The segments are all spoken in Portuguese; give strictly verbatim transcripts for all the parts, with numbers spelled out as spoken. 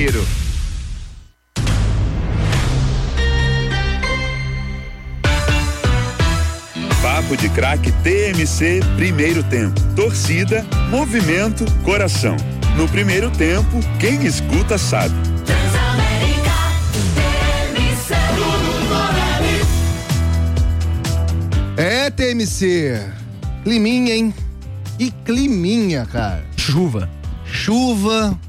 Janeiro. Papo de Craque T M C, primeiro tempo. Torcida, movimento, coração. No primeiro tempo, quem escuta sabe. É, T M C. Climinha, hein? Que climinha, cara. Chuva. Chuva.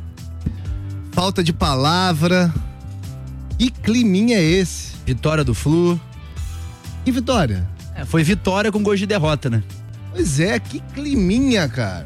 Falta de palavra. Que climinha é esse? Vitória do Flu. Que vitória? É, foi vitória com gosto de derrota, né? Pois é, que climinha, cara.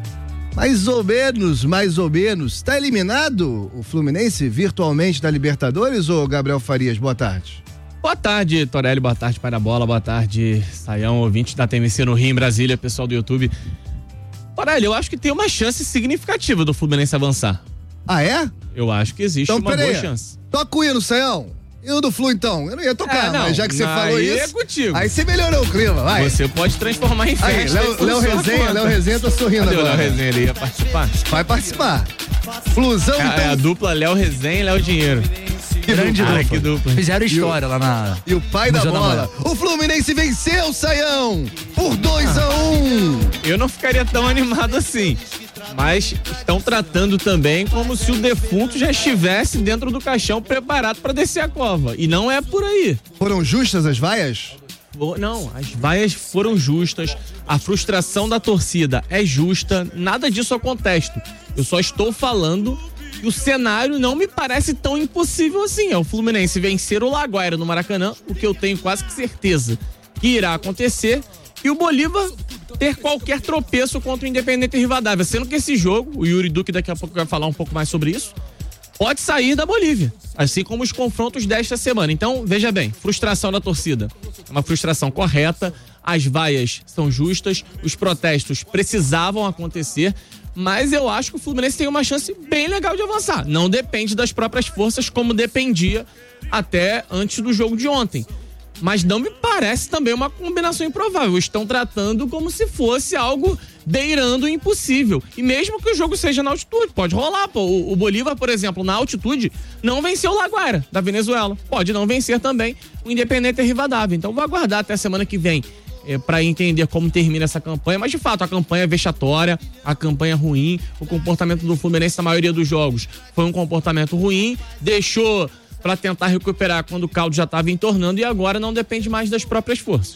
Mais ou menos, mais ou menos. Tá eliminado o Fluminense virtualmente da Libertadores, ô Gabriel Farias? Boa tarde. Boa tarde, Torelli, boa tarde, Pai da Bola, boa tarde, Saião, ouvinte da T M C no Rio, em Brasília, pessoal do YouTube. Torelli, eu acho que tem uma chance significativa do Fluminense avançar. Ah, é? Eu acho que existe então, uma boa aí. chance. Toca o hino, Saião. E o do Flu, então? Eu não ia tocar, é, não, mas já que você falou aí isso... é contigo. Aí você melhorou o clima, vai. Você pode transformar em festa. Aí, Léo Resenha, Léo Resenha tá sorrindo Cadê agora. o Léo Resenha, ele ia participar? Vai participar. Flusão, é, então... É a dupla Léo Resenha e Léo Dinheiro. Que grande dupla. Ah, que dupla. Fizeram história o, lá na... E o pai da bola. O Fluminense venceu, Saião, por dois a um. Eu não ficaria tão animado assim. Mas estão tratando também como se o defunto já estivesse dentro do caixão preparado para descer a cova. E não é por aí. Foram justas as vaias? Não, as vaias foram justas. A frustração da torcida é justa. Nada disso eu contesto. Eu só estou falando que o cenário não me parece tão impossível assim. É o Fluminense vencer o Laguaira no Maracanã, o que eu tenho quase que certeza que irá acontecer. E o Bolívar ter qualquer tropeço contra o Independente Rivadavia, sendo que esse jogo, o Yuri Duque daqui a pouco vai falar um pouco mais sobre isso, pode sair da Bolívia, assim como os confrontos desta semana. Então, veja bem, frustração da torcida, uma frustração correta, as vaias são justas, os protestos precisavam acontecer, mas eu acho que o Fluminense tem uma chance bem legal de avançar. Não depende das próprias forças como dependia até antes do jogo de ontem. Mas não me parece também uma combinação improvável. Estão tratando como se fosse algo beirando o impossível. E mesmo que o jogo seja na altitude, pode rolar, pô. O, o Bolívar, por exemplo, na altitude, não venceu o Laguaira, da Venezuela. Pode não vencer também o Independente Rivadavia. Então vou aguardar até a semana que vem é, para entender como termina essa campanha. Mas de fato, a campanha é vexatória, a campanha é ruim. O comportamento do Fluminense na maioria dos jogos foi um comportamento ruim. Deixou para tentar recuperar quando o caldo já estava entornando e agora não depende mais das próprias forças.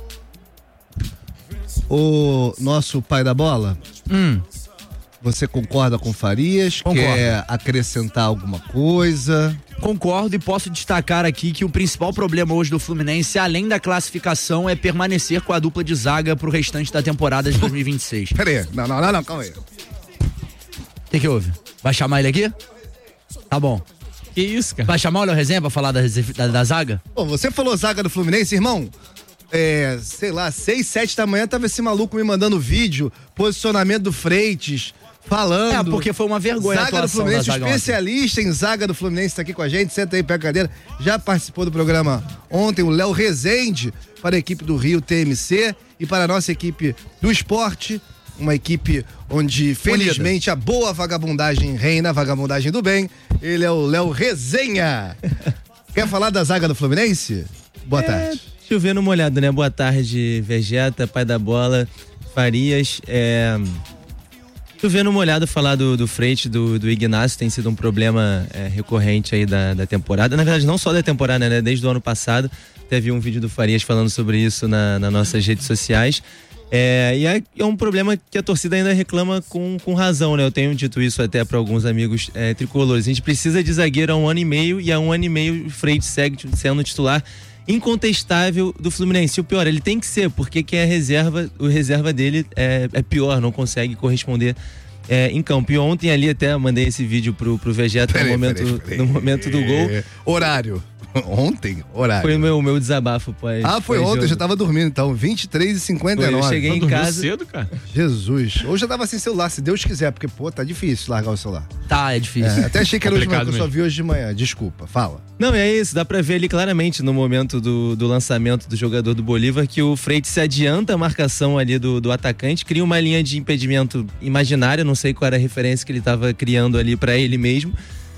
O nosso pai da bola, Hum. você concorda com Farias? Concordo. Quer acrescentar alguma coisa? Concordo e posso destacar aqui que o principal problema hoje do Fluminense, além da classificação, é permanecer com a dupla de zaga pro restante da temporada de dois mil e vinte e seis. Pera aí, não, não, não, não, calma aí. O que que houve? Vai chamar ele aqui? Tá bom. Que isso, cara? Vai chamar o Léo Resenha pra falar da, da, da zaga? Bom, você falou zaga do Fluminense, irmão? É, sei lá, seis, sete da manhã tava esse maluco me mandando vídeo, posicionamento do Freitas, falando. É, porque foi uma vergonha a zaga do atuação Fluminense, da zaga especialista em zaga do Fluminense tá aqui com a gente, senta aí, pega a cadeira. Já participou do programa ontem o Léo Rezende para a equipe do Rio T M C e para a nossa equipe do esporte. Uma equipe onde, felizmente, a boa vagabundagem reina, a vagabundagem do bem. Ele é o Léo Resenha. Quer falar da zaga do Fluminense? Boa é, tarde. Chovendo molhado, né? Boa tarde, Vegeta, pai da bola, Farias. É... Chovendo molhado falar do, do Freitas, do, do Ignacio, tem sido um problema é, recorrente aí da, da temporada. Na verdade, não só da temporada, né? Desde o ano passado. Teve um vídeo do Farias falando sobre isso na, nas nossas redes sociais. É, e é, é um problema que a torcida ainda reclama com, com razão, né? Eu tenho dito isso até para alguns amigos é, tricolores. A gente precisa de zagueiro há um ano e meio e há um ano e meio o Freitas segue sendo titular incontestável do Fluminense. E o pior, ele tem que ser, porque quem é reserva, o reserva dele é, é pior, não consegue corresponder é, em campo. E ontem ali até mandei esse vídeo pro, pro Vegeta no momento, peraí, peraí. no momento do gol. Horário. Ontem? Horário. Foi o meu, meu desabafo, pós. Ah, foi pós ontem, jogo. eu já tava dormindo, então, vinte e três e cinquenta e nove. Eu cheguei eu em casa. cedo, cara. Jesus. Hoje eu tava sem celular, se Deus quiser, porque, pô, tá difícil largar o celular. Tá, é difícil. É, até achei que era hoje, mas eu só mesmo. vi hoje de manhã. Desculpa, fala. Não, é isso, dá pra ver ali claramente no momento do, do lançamento do jogador do Bolívar que o Freitas se adianta a marcação ali do, do atacante, cria uma linha de impedimento imaginária, não sei qual era a referência que ele tava criando ali pra ele mesmo.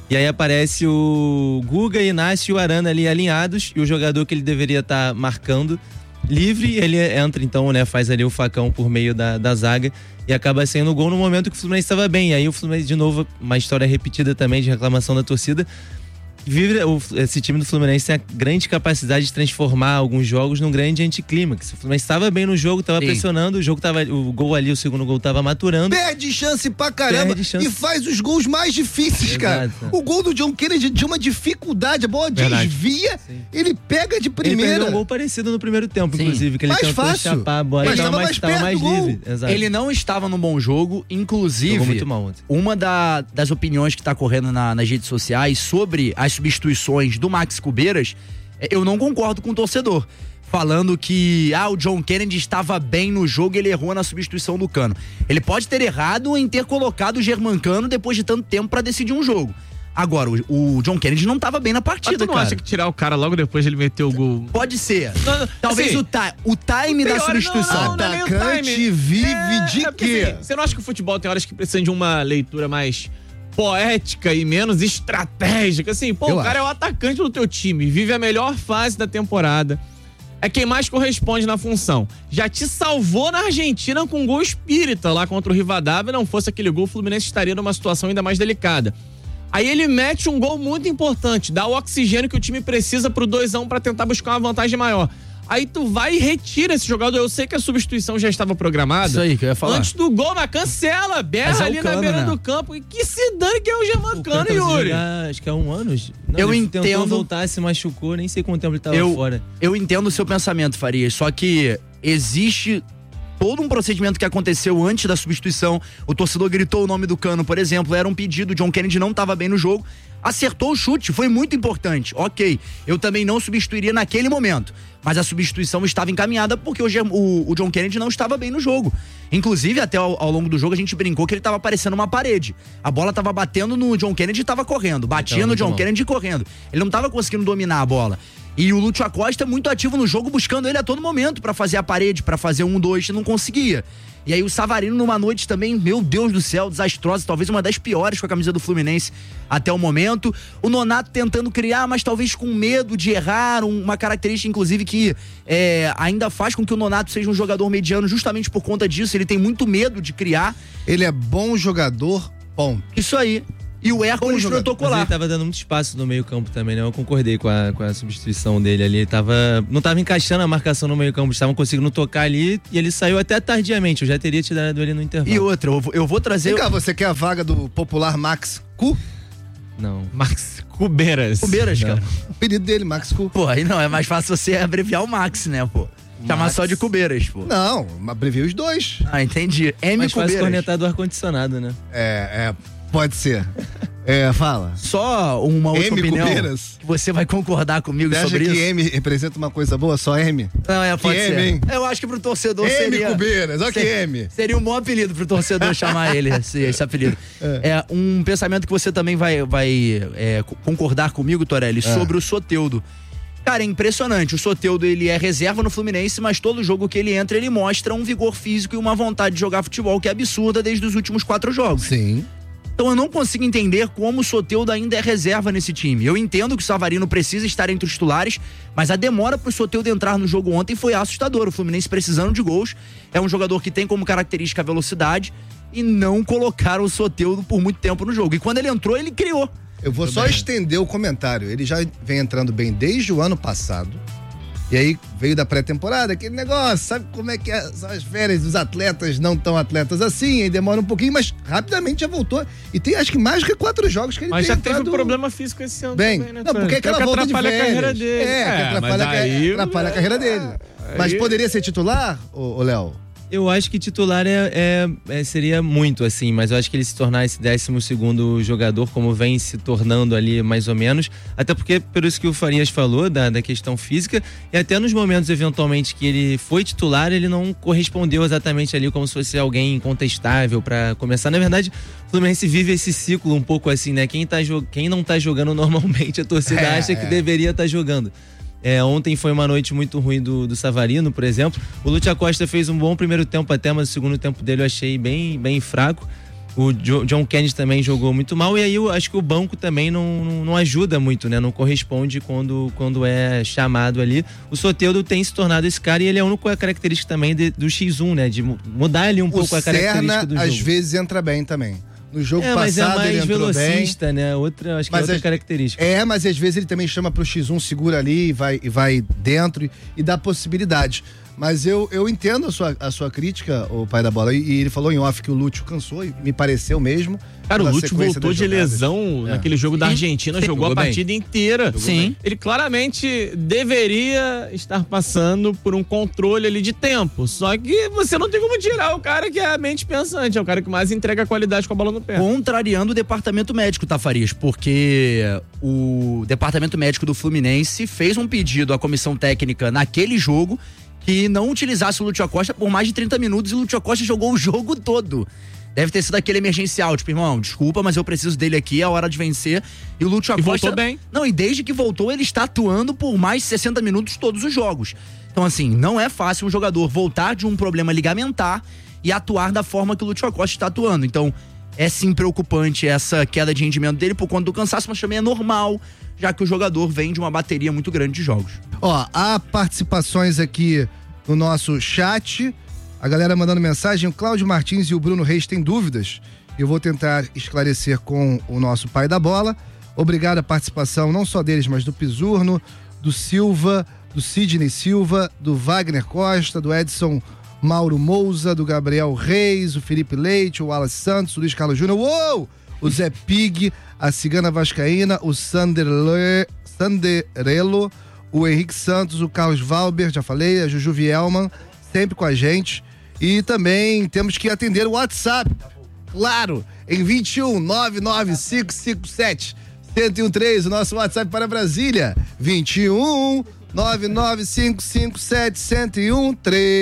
E aí aparece o Guga, Inácio e o Arana ali alinhados, e o jogador que ele deveria estar tá marcando livre, ele entra então, né, faz ali o facão por meio da, da zaga e acaba saindo o gol no momento que o Fluminense estava bem. E aí o Fluminense, de novo, uma história repetida também de reclamação da torcida. Vive, o, esse time do Fluminense tem a grande capacidade de transformar alguns jogos num grande anticlímax. O Fluminense estava bem no jogo, estava pressionando, o jogo tava, o gol ali, o segundo gol estava maturando. Perde chance pra caramba chance. E faz os gols mais difíceis, Exato. cara. O gol do John Kennedy de uma dificuldade, a bola Verdade. desvia, Sim. ele pega de primeira. Ele perdeu um gol parecido no primeiro tempo, Sim. inclusive, que ele mais tentou fácil. chapar a bola, mas estava mais, mais, tava mais livre. Exato. Ele não estava num bom jogo, inclusive, muito mal ontem. uma da, das opiniões que está correndo na, nas redes sociais sobre as substituições do Max Cubeiras, eu não concordo com o torcedor, falando que ah, o John Kennedy estava bem no jogo e ele errou na substituição do Cano. Ele pode ter errado em ter colocado o Germancano depois de tanto tempo para decidir um jogo. Agora, o, o John Kennedy não estava bem na partida, Mas tu não cara. acha que tirar o cara logo depois de ele meter o gol? Pode ser. Não, não, Talvez assim, o, ta, o time o da substituição. Não, não, não Atacante vive é, de é quê? Assim, você não acha que o futebol tem horas que precisa de uma leitura mais poética e menos estratégica? Assim, pô, Eu o cara acho. é o atacante do teu time, vive a melhor fase da temporada, é quem mais corresponde na função. Já te salvou na Argentina com um gol espírita lá contra o Rivadavia. Não fosse aquele gol, o Fluminense estaria numa situação ainda mais delicada. Aí ele mete um gol muito importante, dá o oxigênio que o time precisa pro dois a um pra tentar buscar uma vantagem maior. Aí tu vai e retira esse jogador. Eu sei que a substituição já estava programada. Isso aí que eu ia falar. Antes do gol, mas cancela, berra é ali Cano, na beira né? do campo. E que se dane que é o Germancano, Yuri. Jogar, acho que há um ano. Não, eu ele entendo. Tentou voltar, se machucou, nem sei quanto tempo ele tava eu, fora. Eu entendo o seu pensamento, Farias, só que existe todo um procedimento que aconteceu antes da substituição. O torcedor gritou o nome do Cano, por exemplo, era um pedido, John Kennedy não estava bem no jogo, acertou o chute, foi muito importante, ok, eu também não substituiria naquele momento, mas a substituição estava encaminhada porque o, o, o John Kennedy não estava bem no jogo. Inclusive, até ao, ao longo do jogo a gente brincou que ele estava parecendo uma parede, a bola estava batendo no John Kennedy e estava correndo, batia então, no John bom. Kennedy correndo, ele não estava conseguindo dominar a bola. E o Lúcio Acosta é muito ativo no jogo, buscando ele a todo momento pra fazer a parede, pra fazer um, dois, e não conseguia. E aí o Savarino numa noite também, meu Deus do céu, desastrosa, talvez uma das piores com a camisa do Fluminense até o momento. O Nonato tentando criar, mas talvez com medo de errar, uma característica inclusive que é, ainda faz com que o Nonato seja um jogador mediano justamente por conta disso, ele tem muito medo de criar. Ele é bom jogador, ponto. Isso aí. E o Hércules protocolar. Mas ele tava dando muito espaço no meio campo também, né? Eu concordei com a, com a substituição dele ali. Ele tava, não tava encaixando a marcação no meio campo, estavam conseguindo tocar ali e ele saiu até tardiamente. Eu já teria tirado ele no intervalo. E outra, eu vou, eu vou trazer... Vem cá, você quer a vaga do popular Max Cu? Não. Max Cubeiras. Cubeiras, cara. O apelido dele, Max Cu. Pô, aí não, é mais fácil você abreviar o Max, né, pô? Chamar Max. só de Cubeiras, pô. Não, abrevia os dois. Ah, entendi. M mais Cubeiras. Mais fácil cornetar do ar-condicionado, né? É, é, pode ser. É, fala. Só uma outra M opinião Cubeiras. que você vai concordar comigo você sobre acha isso. que M representa uma coisa boa, só M? Não, é, pode que ser. M, hein? Eu acho que pro torcedor M seria... Cubeiras, olha que M. Seria um bom apelido pro torcedor chamar ele, esse, esse apelido. É. é um pensamento que você também vai, vai é, concordar comigo, Torelli, é. sobre o Soteldo. Cara, é impressionante. O Soteldo, ele é reserva no Fluminense, mas todo jogo que ele entra, ele mostra um vigor físico e uma vontade de jogar futebol que é absurda desde os últimos quatro jogos. Sim. Então eu não consigo entender como o Soteldo ainda é reserva nesse time. Eu entendo que o Savarino precisa estar entre os titulares, mas a demora pro Soteldo entrar no jogo ontem foi assustadora. O Fluminense precisando de gols, é um jogador que tem como característica a velocidade e não colocaram o Soteldo por muito tempo no jogo. E quando ele entrou, ele criou. Eu vou só estender o comentário. Ele já vem entrando bem desde o ano passado. E aí veio da pré-temporada, aquele negócio, sabe como é que é, são as férias dos atletas, não tão atletas assim, aí demora um pouquinho, mas rapidamente já voltou. E tem acho que mais do que quatro jogos que ele mas tem já teve entrado... um problema físico esse ano bem, também, né? Não, porque é aquela volta de atrapalha a carreira dele. É, é que atrapalha, aí, atrapalha a carreira dele. Aí... Mas poderia ser titular, ô Léo? Eu acho que titular é, é, é, seria muito, assim, mas eu acho que ele se tornar esse décimo segundo jogador, como vem se tornando ali mais ou menos, até porque, por isso que o Farias falou, da, da questão física, e até nos momentos, eventualmente, que ele foi titular, ele não correspondeu exatamente ali como se fosse alguém incontestável para começar. Na verdade, o Fluminense vive esse ciclo um pouco assim, né? Quem, tá, quem não tá jogando normalmente, a torcida é, acha é. que deveria estar tá jogando. É, ontem foi uma noite muito ruim do, do Savarino, por exemplo. O Lúcio Acosta fez um bom primeiro tempo até, mas o segundo tempo dele eu achei bem, bem fraco. O John Kennedy também jogou muito mal, e aí eu acho que o banco também não, não, não ajuda muito, né? Não corresponde quando, quando é chamado ali. O Soteldo tem se tornado esse cara, e ele é a única característica também de, do xis um, né? De mudar ali um o pouco a característica Serna, do jogo. Às vezes entra bem também. No jogo é, mas passado é mais ele entrou velocista, bem. né? Outra, acho que mas é outra as, característica. É, mas às vezes ele também chama pro xis um, segura ali e vai, e vai dentro e, e dá possibilidade. Mas eu, eu entendo a sua, a sua crítica, o pai da bola, e, e ele falou em off que o Lúcio cansou, e me pareceu mesmo. Cara, o Lúcio voltou de lesão é. naquele jogo da Argentina, Sim. jogou, jogou a partida bem. inteira. Jogou Sim. Bem. Ele claramente deveria estar passando por um controle ali de tempo. Só que você não tem como tirar o cara que é a mente pensante, é o cara que mais entrega a qualidade com a bola no pé. Contrariando o departamento médico, tá, Farias? Porque o departamento médico do Fluminense fez um pedido à comissão técnica naquele jogo que não utilizasse o Lúcio Acosta por mais de trinta minutos, e o Lúcio Acosta jogou o jogo todo. Deve ter sido aquele emergencial, tipo, irmão, desculpa, mas eu preciso dele aqui, é a hora de vencer. E o Lúcio Acosta... E voltou bem. Não, e desde que voltou, ele está atuando por mais de sessenta minutos todos os jogos. Então, assim, não é fácil um jogador voltar de um problema ligamentar e atuar da forma que o Lúcio Acosta está atuando. Então, é sim preocupante essa queda de rendimento dele por conta do cansaço, mas também é normal, já que o jogador vem de uma bateria muito grande de jogos. Ó, há participações aqui no nosso chat, a galera mandando mensagem, o Cláudio Martins e o Bruno Reis têm dúvidas, eu vou tentar esclarecer com o nosso pai da bola. Obrigado a participação não só deles, mas do Pisurno, do Silva, do Sidney Silva, do Wagner Costa, do Edson Mauro Mouza, do Gabriel Reis, o Felipe Leite, o Wallace Santos, o Luiz Carlos Júnior, uou! O Zé Pig, a Cigana Vascaína, o Sanderle, Sanderello, o Henrique Santos, o Carlos Valber, já falei, a Juju Vielman, sempre com a gente. E também temos que atender o WhatsApp, claro, em vinte e um, nove nove cinco cinco sete, um zero um três, o nosso WhatsApp para Brasília, vinte e um, nove nove cinco cinco sete, um zero um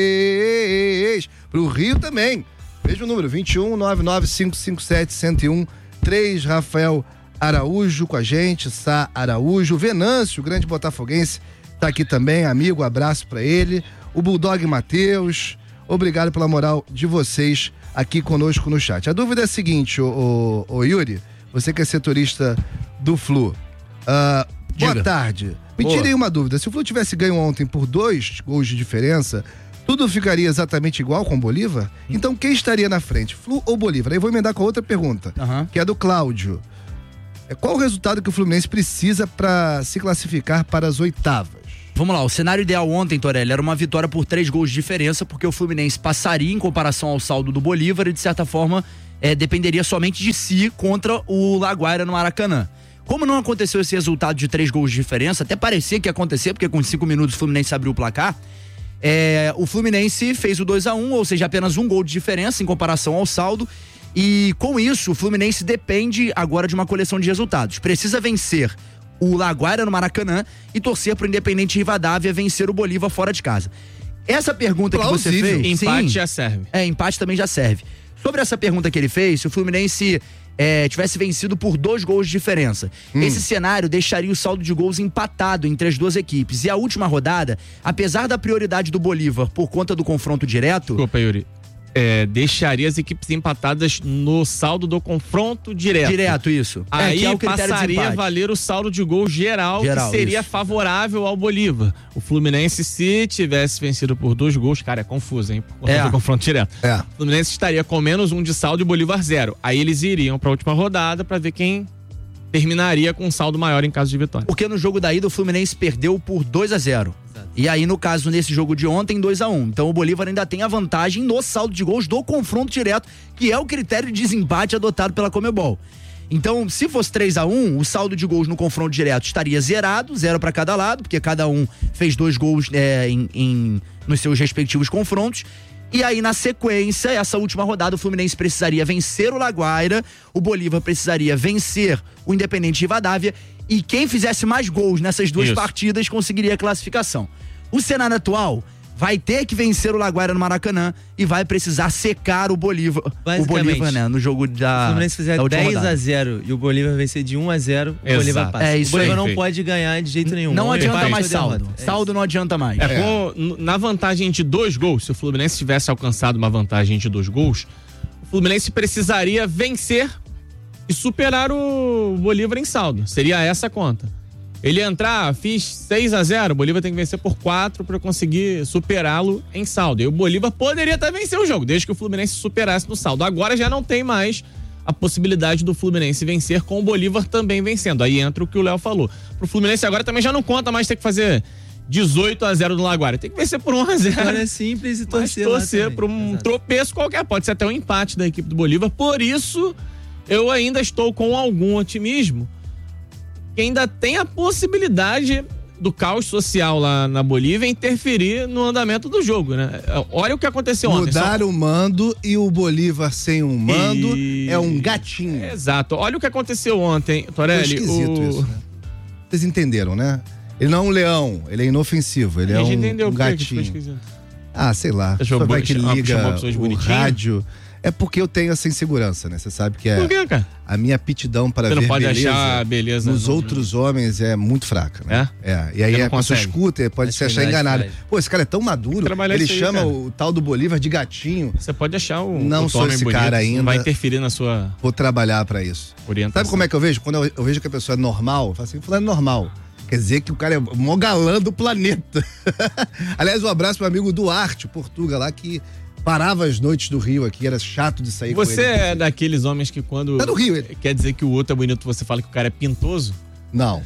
três. Pro Rio também, mesmo número, vinte e um, nove nove cinco cinco sete, um zero um três. Rafael Araújo com a gente, Sá Araújo, Venâncio, grande botafoguense, tá aqui também, amigo, abraço pra ele. O Bulldog Matheus, obrigado pela moral de vocês aqui conosco no chat. A dúvida é a seguinte, ô, ô, ô Yuri, você que é setorista do Flu, uh, boa tarde. Me Boa. tirei uma dúvida, se o Flu tivesse ganho ontem por dois gols de diferença, tudo ficaria exatamente igual com o Bolívar? Então quem estaria na frente, Flu ou Bolívar? Aí vou emendar com outra pergunta, uhum. que é do Cláudio. Qual o resultado que o Fluminense precisa para se classificar para as oitavas? Vamos lá, o cenário ideal ontem, Torelli, era uma vitória por três gols de diferença, porque o Fluminense passaria em comparação ao saldo do Bolívar e, de certa forma, é, dependeria somente de si contra o Laguaira no Maracanã. Como não aconteceu esse resultado de três gols de diferença, até parecia que ia acontecer, porque com cinco minutos o Fluminense abriu o placar, é, o Fluminense fez o dois a um, ou seja, apenas um gol de diferença em comparação ao saldo, e com isso o Fluminense depende agora de uma coleção de resultados. Precisa vencer o Laguaira no Maracanã e torcer pro Independente Rivadavia vencer o Bolívar fora de casa. Essa pergunta Plausível. que você fez... Empate sim, já serve. É, empate também já serve. Sobre essa pergunta que ele fez, se o Fluminense é, tivesse vencido por dois gols de diferença, hum. esse cenário deixaria o saldo de gols empatado entre as duas equipes. E a última rodada, apesar da prioridade do Bolívar por conta do confronto direto... Desculpa, Yuri. É, deixaria as equipes empatadas no saldo do confronto direto. Direto, isso. Aí é, que é o passaria a valer o saldo de gol geral, geral que seria isso. favorável ao Bolívar. O Fluminense, se tivesse vencido por dois gols, cara, é confuso, hein? Por conta é. do confronto direto. É. O Fluminense estaria com menos um de saldo e o Bolívar zero. Aí eles iriam para a última rodada para ver quem terminaria com um saldo maior em caso de vitória. Porque no jogo da ida o Fluminense perdeu por dois a zero. Exato. E aí, no caso, nesse jogo de ontem, dois a um. Então o Bolívar ainda tem a vantagem no saldo de gols do confronto direto, que é o critério de desempate adotado pela Conmebol. Então, se fosse três a um, o saldo de gols no confronto direto estaria zerado, zero para cada lado, porque cada um fez dois gols é, em, em, nos seus respectivos confrontos. E aí, na sequência, essa última rodada, o Fluminense precisaria vencer o Laguaira, o Bolívar precisaria vencer o Independente Rivadavia, e quem fizesse mais gols nessas duas Isso. partidas conseguiria a classificação. O cenário atual vai ter que vencer o Laguaira no Maracanã e vai precisar secar o Bolívar, o Bolívar, né, no jogo da, se o Fluminense fizer da última dez rodada. a zero e o Bolívar vencer de um a zero, o Exato. Bolívar passa. É, isso o Bolívar aí. não pode ganhar de jeito nenhum. Não Ou adianta empate mais ou saldo. derrota. É Saldo não adianta mais. É, É. Com, na vantagem de dois gols, se o Fluminense tivesse alcançado uma vantagem de dois gols, o Fluminense precisaria vencer e superar o Bolívar em saldo. Seria essa a conta. Ele entrar, fiz seis a zero, o Bolívar tem que vencer por quatro para conseguir superá-lo em saldo. E o Bolívar poderia até vencer o jogo, desde que o Fluminense superasse no saldo. Agora já não tem mais a possibilidade do Fluminense vencer com o Bolívar também vencendo. Aí entra o que o Léo falou. Pro Fluminense agora também já não conta mais ter que fazer dezoito a zero no Laguária. Tem que vencer por um a zero. Agora é simples e torcer. Torcer por um Exato. tropeço qualquer. Pode ser até um empate da equipe do Bolívar. Por isso, eu ainda estou com algum otimismo que ainda tem a possibilidade do caos social lá na Bolívia interferir no andamento do jogo, né? Olha o que aconteceu ontem. Mudaram Só... o mando e o Bolívar sem um mando e... é um gatinho. Exato. Olha o que aconteceu ontem, Torelli. Foi esquisito o... isso, né? Vocês entenderam, né? Ele não é um leão, ele é inofensivo, ele é um, entendeu um gatinho. Que ah, sei lá. Só vai que liga o rádio. É porque eu tenho essa insegurança, né? Você sabe que é. Por quê, cara? A minha aptidão para Você ver não pode beleza, achar beleza nos no... outros homens é muito fraca, né? É? É. E aí a pessoa escuta e pode se achar enganada. Pô, esse cara é tão maduro, ele chama aí, o tal do Bolívar de gatinho. Você pode achar o Não o sou esse bonito, cara ainda. Não vai interferir na sua... Vou trabalhar para isso. Orientação. Sabe como é que eu vejo? Quando eu, eu vejo que a pessoa é normal, eu falo assim, fulano é normal. Quer dizer que o cara é o maior galã do planeta. Aliás, um abraço pro amigo Duarte, Portuga, lá que parava as noites do Rio aqui, era chato de sair você com ele. Você é daqueles homens que quando... Tá do Rio ele. Quer dizer que o outro é bonito, você fala que o cara é pintoso? Não,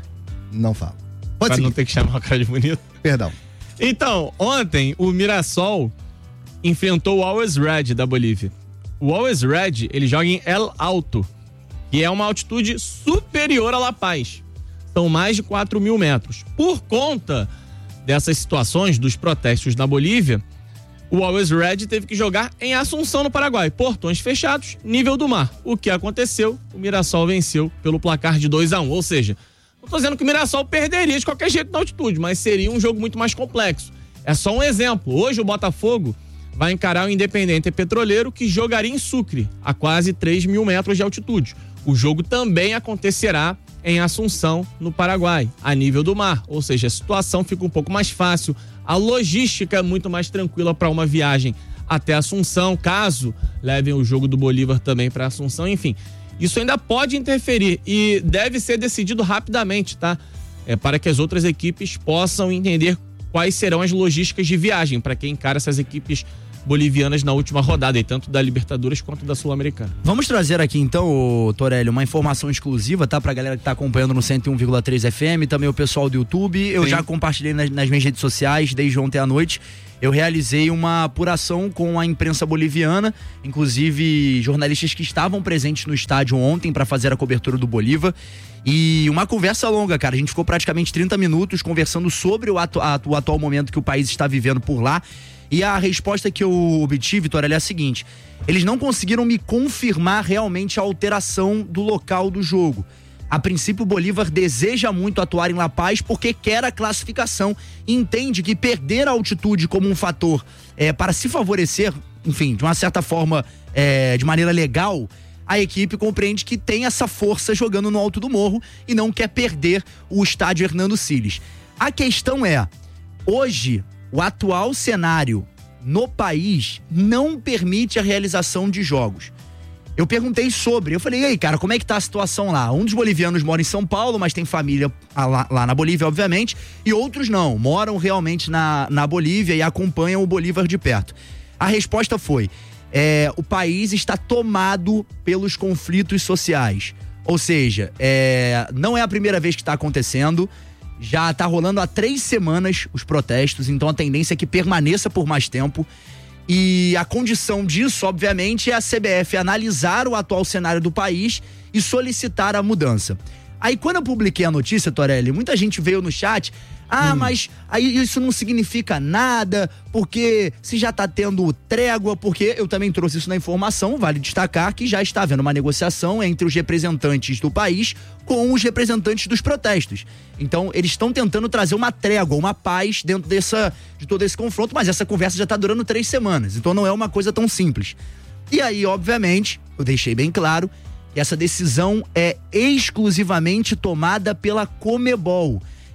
não falo. Pode pra seguir. Não ter que chamar o cara de bonito? Perdão. Então, ontem o Mirassol enfrentou o Always Red da Bolívia. O Always Red, ele joga em El Alto, que é uma altitude superior a La Paz. São mais de quatro mil metros. Por conta dessas situações, dos protestos na Bolívia, o Always Red teve que jogar em Assunção, no Paraguai. Portões fechados, nível do mar. O que aconteceu? O Mirassol venceu pelo placar de dois a um. Ou seja, não tô dizendo que o Mirassol perderia de qualquer jeito na altitude, mas seria um jogo muito mais complexo. É só um exemplo. Hoje o Botafogo vai encarar o Independente Petroleiro, que jogaria em Sucre, a quase três mil metros de altitude. O jogo também acontecerá em Assunção, no Paraguai, a nível do mar. Ou seja, a situação fica um pouco mais fácil, a logística é muito mais tranquila para uma viagem até Assunção, caso levem o jogo do Bolívar também para Assunção. Enfim, isso ainda pode interferir e deve ser decidido rapidamente, tá? É, para que as outras equipes possam entender quais serão as logísticas de viagem para quem encara essas equipes bolivianas na última rodada, e tanto da Libertadores quanto da Sul-Americana. Vamos trazer aqui então, Torelli, uma informação exclusiva, tá? Pra galera que tá acompanhando no cento e um vírgula três F M, também o pessoal do YouTube. Eu Sim. já compartilhei nas, nas minhas redes sociais desde ontem à noite. Eu realizei uma apuração com a imprensa boliviana, inclusive jornalistas que estavam presentes no estádio ontem para fazer a cobertura do Bolívar. E uma conversa longa, cara. A gente ficou praticamente trinta minutos conversando sobre o, atu- o atual momento que o país está vivendo por lá. E a resposta que eu obtive, Torelli, é a seguinte: eles não conseguiram me confirmar realmente a alteração do local do jogo. A princípio, o Bolívar deseja muito atuar em La Paz porque quer a classificação e entende que perder a altitude como um fator é, para se favorecer, enfim, de uma certa forma, é, de maneira legal, a equipe compreende que tem essa força jogando no alto do morro e não quer perder o estádio Hernando Siles. A questão é, hoje, o atual cenário no país não permite a realização de jogos. Eu perguntei sobre, eu falei, e aí, cara, como é que tá a situação lá? Um dos bolivianos mora em São Paulo, mas tem família lá, lá na Bolívia, obviamente, e outros não, moram realmente na, na Bolívia e acompanham o Bolívar de perto. A resposta foi, é, o país está tomado pelos conflitos sociais. Ou seja, é, não é a primeira vez que está acontecendo, já tá rolando há três semanas os protestos, então a tendência é que permaneça por mais tempo. E a condição disso, obviamente, é a C B F analisar o atual cenário do país e solicitar a mudança. Aí, quando eu publiquei a notícia, Torelli, muita gente veio no chat, ah, hum. mas aí isso não significa nada, porque se já tá tendo trégua, porque eu também trouxe isso na informação, vale destacar que já está havendo uma negociação entre os representantes do país com os representantes dos protestos. Então, eles estão tentando trazer uma trégua, uma paz dentro dessa, de todo esse confronto, mas essa conversa já tá durando três semanas, então não é uma coisa tão simples. E aí, obviamente, eu deixei bem claro que essa decisão é exclusivamente tomada pela Comebol.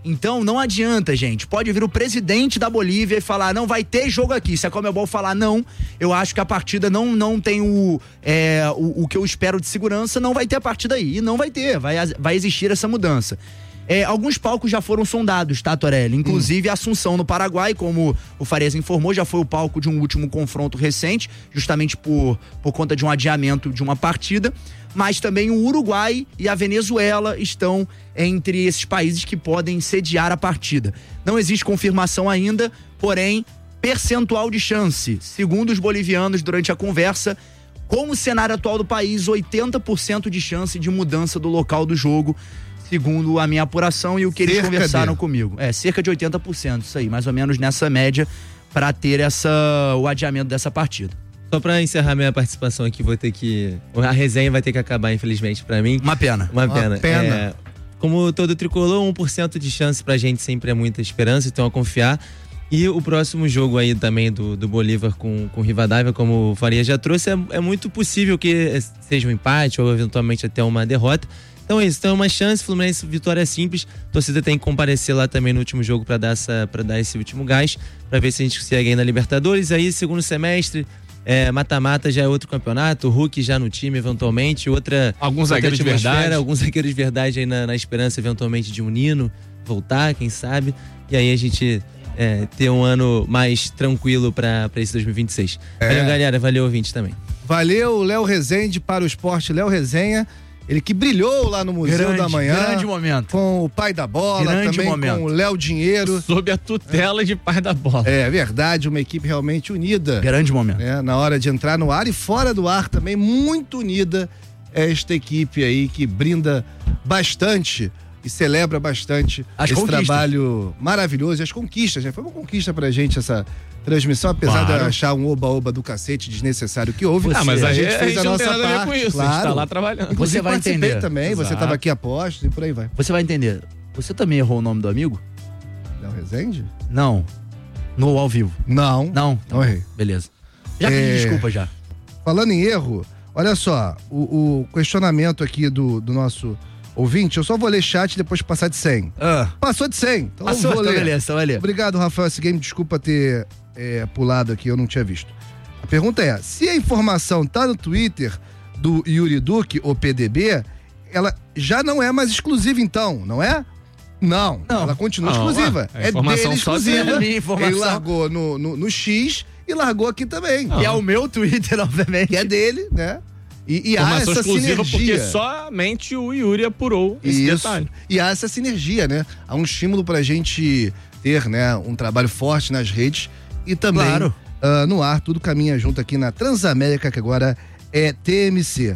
Então não adianta, gente. Pode vir o presidente da Bolívia e falar, não vai ter jogo aqui. Se a Conmebol falar não, eu acho que a partida não, não tem o, é, o, o que eu espero de segurança, não vai ter a partida aí. E não vai ter, vai, vai existir essa mudança. É, alguns palcos já foram sondados, tá, Torelli? Inclusive hum. Assunção no Paraguai, como o Farias informou, já foi o palco de um último confronto recente, justamente por, por conta de um adiamento de uma partida. Mas também o Uruguai e a Venezuela estão entre esses países que podem sediar a partida. Não existe confirmação ainda, porém, percentual de chance. Segundo os bolivianos, durante a conversa, com o cenário atual do país, oitenta por cento de chance de mudança do local do jogo, segundo a minha apuração e o que cerca eles conversaram de... comigo. É, cerca de oitenta por cento, isso aí, mais ou menos nessa média, para ter essa, o adiamento dessa partida. Só pra encerrar minha participação aqui, vou ter que... A resenha vai ter que acabar, infelizmente, pra mim. Uma pena. Uma pena. Uma pena. É, como todo tricolor, um por cento de chance pra gente sempre é muita esperança, então a confiar. E o próximo jogo aí também do, do Bolívar com, com Rivadavia, como o Faria já trouxe, é, é muito possível que seja um empate ou eventualmente até uma derrota. Então é isso, então é uma chance, Fluminense, vitória simples. A torcida tem que comparecer lá também no último jogo pra dar, essa, pra dar esse último gás, pra ver se a gente consegue aí na Libertadores. Aí, segundo semestre... É, mata-mata já é outro campeonato, o Hulk já no time eventualmente, outra alguns zagueiros de verdade, alguns zagueiros de verdade aí na, na esperança eventualmente de um Nino voltar, quem sabe, e aí a gente é, ter um ano mais tranquilo pra, pra esse dois mil e vinte e seis. É. Valeu, galera, valeu, ouvinte também. Valeu, Léo Rezende para o esporte, Léo Resenha. Ele que brilhou lá no Museu grande, da Manhã. Grande momento. Com o pai da bola, grande também momento. Com o Léo Dinheiro. Sob a tutela é. de pai da bola. É verdade, uma equipe realmente unida. Grande momento. É, na hora de entrar no ar e fora do ar também, muito unida esta equipe aí que brinda bastante e celebra bastante as esse conquistas. Trabalho maravilhoso e as conquistas, né? Foi uma conquista pra gente essa transmissão, apesar claro. de achar um oba-oba do cacete desnecessário que houve. Ah, mas a, a gente fez a, gente a nossa não tem nada parte, a ver com isso, claro. a gente tá lá trabalhando. Inclusive, você vai entender também, Exato. você tava aqui a postos e por aí vai. Você vai entender. Você também errou o nome do amigo? Léo Rezende? Não. No ao vivo? Não. Não? Não errei. Beleza. Já pedi É... desculpa já. Falando em erro, olha só, o, o questionamento aqui do, do nosso ouvinte, eu só vou ler chat e depois passar de cem. Ah. Passou de cem, então Passou, eu vou ler. Então beleza, vai ler. Obrigado, Rafael Game, desculpa ter é, pulado aqui, eu não tinha visto. A pergunta é, se a informação tá no Twitter do Yuri Duque, ou P D B, ela já não é mais exclusiva então, não é? Não, não. Ela continua não, exclusiva. É, é dele exclusiva. É minha informação. Ele largou no, no, no X e largou aqui também. Que é o meu Twitter, obviamente. Que é dele, né? E, e há Informação essa exclusiva sinergia. porque somente o Yuri apurou esse Isso. detalhe. E há essa sinergia, né? Há um estímulo pra gente ter, né, um trabalho forte nas redes e também claro. uh, no ar, tudo caminha junto aqui na Transamérica, que agora é T M C.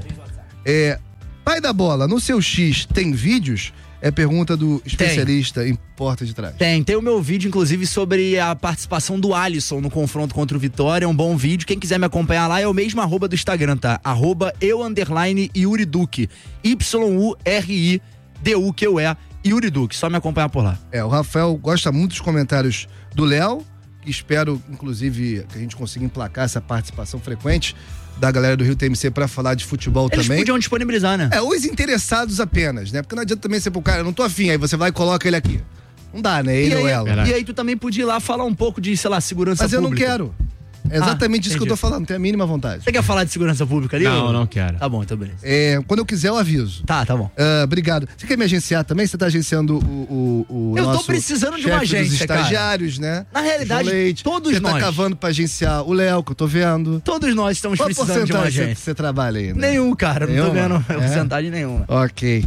É, pai da bola, no seu X tem vídeos? É pergunta do especialista tem. Em porta de trás. Tem, tem o meu vídeo, inclusive, sobre a participação do Alisson no confronto contra o Vitória. É um bom vídeo. Quem quiser me acompanhar lá é o mesmo arroba do Instagram, tá? Arroba eu, underline, Yuri Duque. Y U R I D U Q U E, Yuri Duque. Só me acompanhar por lá. É, o Rafael gosta muito dos comentários do Léo, que espero, inclusive, que a gente consiga emplacar essa participação frequente da galera do Rio T M C pra falar de futebol Eles também. Eles podiam disponibilizar, né? É, os interessados apenas, né? Porque não adianta também ser pro cara, eu não tô afim, aí você vai e coloca ele aqui. Não dá, né? Ele e ou aí, ela. E aí tu também podia ir lá falar um pouco de, sei lá, segurança Mas pública. Mas eu não quero. É exatamente ah, isso que eu tô falando, não tenho a mínima vontade. Você quer falar de segurança pública ali? Não, ou... não quero. Tá bom, então beleza. É, quando eu quiser eu aviso. Tá, tá bom. Uh, obrigado. Você quer me agenciar também? Você tá agenciando o, o, o eu nosso tô precisando de uma agência, dos estagiários, cara. né? Na realidade, Leite. todos você nós. Você tá cavando pra agenciar o Léo, que eu tô vendo. Todos nós estamos Qual precisando de uma agência. Você, você trabalha aí, né? Nenhum, cara. Nenhuma? Não tô vendo é? porcentagem nenhuma. Ok.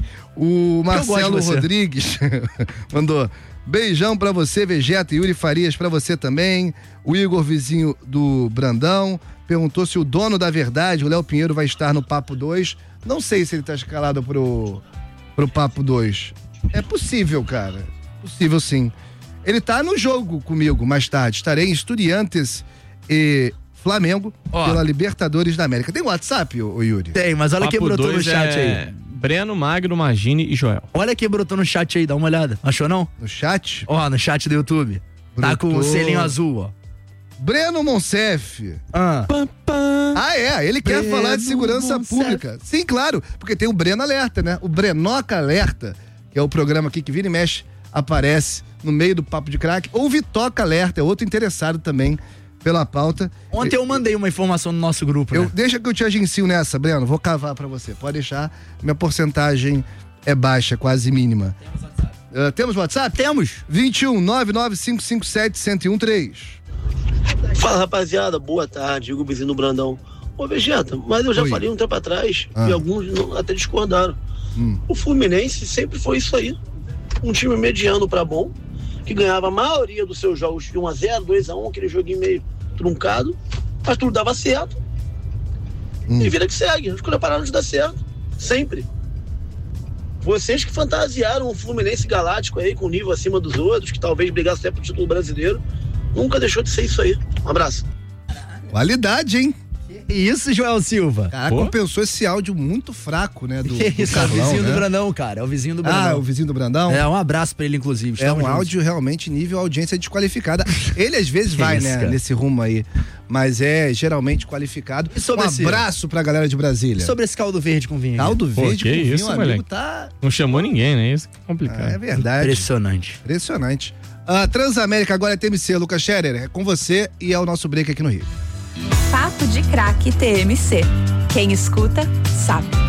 O Marcelo Rodrigues mandou... Beijão pra você, Vegeta, Yuri Farias pra você também. O Igor, vizinho do Brandão, perguntou se o dono da verdade, o Léo Pinheiro, vai estar no Papo dois. Não sei se ele tá escalado pro, pro Papo dois. É possível, cara. Possível sim. Ele tá no jogo comigo mais tarde. Estarei em Estudiantes e Flamengo Ó, pela Libertadores da América. Tem WhatsApp, ô, ô Yuri? Tem, mas olha quem brotou no chat é... aí. Breno, Magno, Magine e Joel. Olha quem brotou no chat aí, dá uma olhada. Achou não? No chat? Ó, no chat do YouTube. Brotou. Tá com o selinho azul, ó. Breno Monsef. Ah, ah é, ele Breno quer falar de segurança Monsef. Pública. Sim, claro, porque tem o Breno Alerta, né? O Brenoca Alerta, que é o programa aqui que vira e mexe, aparece no meio do Papo de Craque. Ou Vitoca Alerta, é outro interessado também pela pauta. Ontem eu mandei uma informação no nosso grupo, eu, né? Deixa que eu te agencio nessa, Breno, vou cavar pra você. Pode deixar, minha porcentagem é baixa, quase mínima. Temos WhatsApp? Uh, temos WhatsApp? Temos. vinte e um, nove nove cinco cinco sete, um zero um três. Fala, rapaziada, boa tarde, Hugo Vizinho do Brandão. Ô, Vegeta, mas eu já Oi. falei um tempo atrás, Ah. e alguns não- até discordaram. Hum. O Fluminense sempre foi isso aí. Um time mediano pra bom, que ganhava a maioria dos seus jogos de um a zero, dois a um, aquele joguinho meio truncado, mas tudo dava certo. Hum. E vida que segue, as coisas pararam de dar certo. Sempre. Vocês que fantasiaram o Fluminense galáctico aí, com nível acima dos outros, que talvez brigasse até pro título brasileiro, nunca deixou de ser isso aí. Um abraço. Qualidade, hein? Isso, Joel Silva. Caraca, Pô. compensou esse áudio muito fraco, né? Do, Que do isso, é o Carlão, vizinho né? do Brandão, cara. É o vizinho do Brandão. Ah, o vizinho do Brandão? É, um abraço pra ele, inclusive. É Estamos um juntos. áudio realmente nível audiência desqualificada. Ele às vezes Que vai, isso, né, cara. nesse rumo aí, mas é geralmente qualificado. E sobre um esse- abraço pra galera de Brasília. Sobre esse caldo verde com vinho. Caldo Pô, verde que com vinho, isso, amigo, moleque. tá... Não chamou ninguém, né? Isso que é complicado. Ah, é verdade. Impressionante. Impressionante. A Transamérica agora é T M C, Lucas Scherer, é com você e é o nosso break aqui no Rio. Papo de Craque T M C. Quem escuta, sabe.